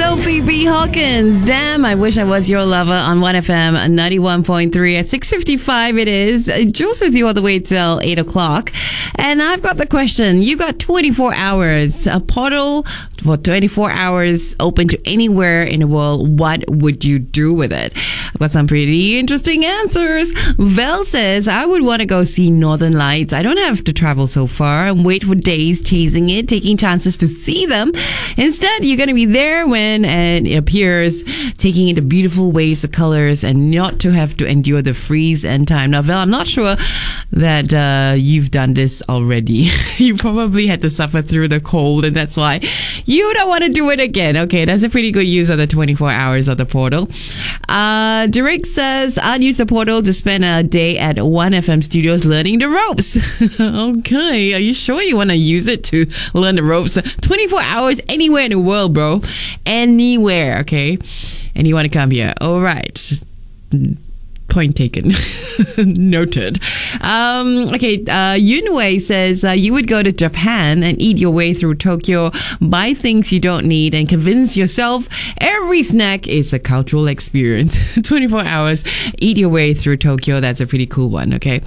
Sophie B. Hawkins. Damn, I wish I was your lover on 1FM 91.3 at 6:55 it is. Jules with you all the way till 8 o'clock. And I've got the question. You got 24 hours. A portal for 24 hours open to anywhere in the world. What would you do with it? I've got some pretty interesting answers. Vel says, I would want to go see Northern Lights. I don't have to travel so far and wait for days chasing it, taking chances to see them. Instead, you're going to be there when it appears, taking in the beautiful waves of colors and not to have to endure the freeze and time. Now, Vel, I'm not sure that you've done this already. You probably had to suffer through the cold, and that's why you don't want to do it again. Okay, that's a pretty good use of the 24 hours of the portal. Derek says, I'd use the portal to spend a day at 1FM Studios learning the ropes. Okay, are you sure you want to use it to learn the ropes? 24 hours anywhere in the world, bro. Anywhere, okay? And you want to come here. All right. Point taken. Noted. Okay, Yunwei says you would go to Japan and eat your way through Tokyo, buy things you don't need, and convince yourself every snack is a cultural experience. 24 hours, eat your way through Tokyo. That's a pretty cool one, okay?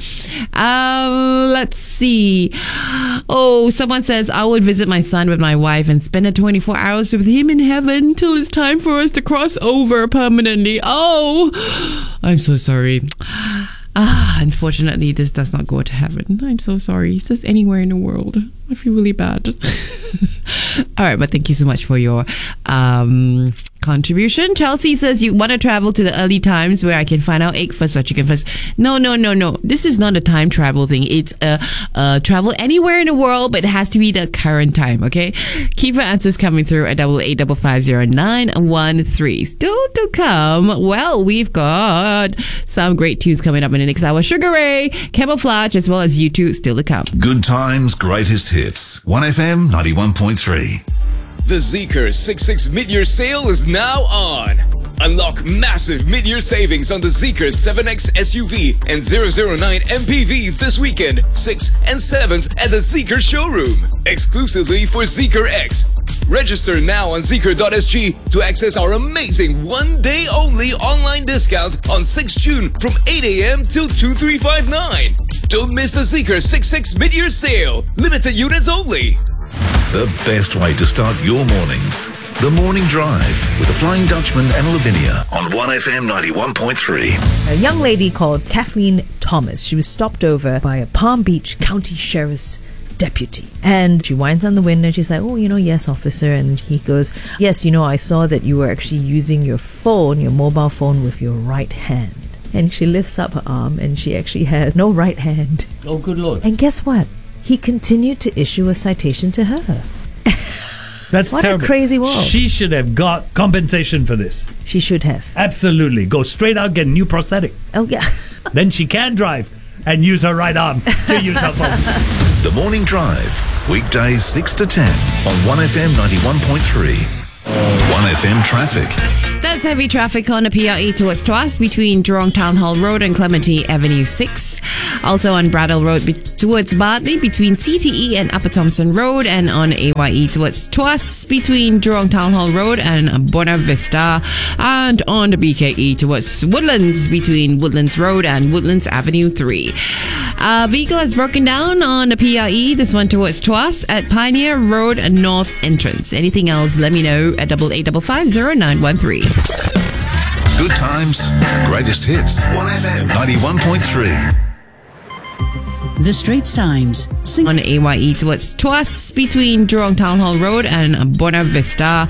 Let's see. Oh, someone says I would visit my son with my wife and spend the 24 hours with him in heaven till it's time for us to cross over permanently. Oh, I'm so sorry. Unfortunately, this does not go to heaven. I'm so sorry. It's just anywhere in the world. I feel really bad. All right, but thank you so much for your contribution. Chelsea says you want to travel to the early times where I can find out egg first or chicken first. No. This is not a time travel thing. It's a travel anywhere in the world, but it has to be the current time, okay? Keep your answers coming through at 88550913. Still to come, well, we've got some great tunes coming up in the next hour. Sugar Ray, Camouflage, as well as U2 still to come. Good times, greatest hits. 1FM 91.3. The Zeekr 66 mid-year sale is now on. Unlock massive mid-year savings on the Zeekr 7X SUV and 009 MPV this weekend, 6th and 7th at the Zeekr showroom, exclusively for Zeekr X. Register now on Zeekr.sg to access our amazing one-day-only online discount on 6 June from 8 a.m. till 2359. Don't miss the Zeekr 66 mid-year sale. Limited units only. The best way to start your mornings. The Morning Drive with the Flying Dutchman and Lavinia on 1FM 91.3. A young lady called Kathleen Thomas. She was stopped over by a Palm Beach County Sheriff's deputy. And she winds on the window and she's like, oh, yes, officer. And he goes, yes, I saw that you were actually using your phone, your mobile phone, with your right hand. And she lifts up her arm and she actually had no right hand. Oh, good Lord. And guess what? He continued to issue a citation to her. That's what terrible. A crazy world. She should have got compensation for this. She should have. Absolutely. Go straight out, get a new prosthetic. Oh, yeah. Then she can drive and use her right arm to use her phone. The Morning Drive, weekdays 6 to 10 on 1FM 91.3. 1FM traffic. There's heavy traffic on the PRE towards Tuas between Jurong Town Hall Road and Clementi Avenue 6. Also on Bradell Road towards Bartley between CTE and Upper Thompson Road, and on AYE towards Tuas between Jurong Town Hall Road and Buona Vista, and on the BKE towards Woodlands between Woodlands Road and Woodlands Avenue 3. Vehicle has broken down on the PRE, this one towards Tuas at Pioneer Road North Entrance. Anything else, let me know at 88550913. Good times, greatest hits. 1FM 91.3. The Straits Times. On AYE towards Tuas between Jurong Town Hall Road and Buona Vista.